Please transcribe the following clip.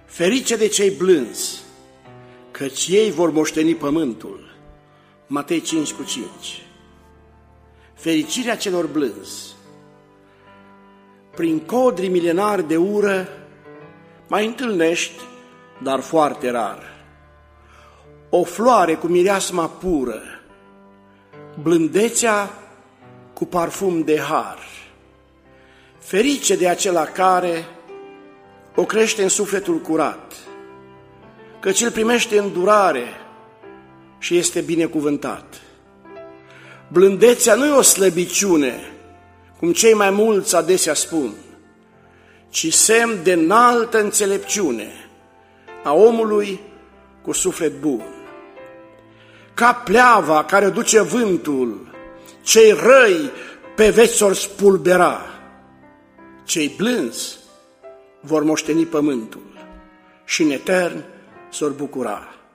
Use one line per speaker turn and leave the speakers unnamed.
Ferice de cei blânzi, căci ei vor moșteni pământul. Matei 5:5. Fericirea celor blânzi. Prin codri milenari de ură mai întâlnești, dar foarte rar, o floare cu mireasma pură, blândețea cu parfum de har. Ferice de acela care o crește în sufletul curat, căci îl primește în durare și este binecuvântat. Blândețea nu e o slăbiciune, cum cei mai mulți adesea spun, ci semn de înaltă înțelepciune a omului cu suflet bun. Ca pleava care o duce vântul, cei răi pe veci s-or spulbera, cei blânzi vor moșteni pământul și în etern s-or bucura.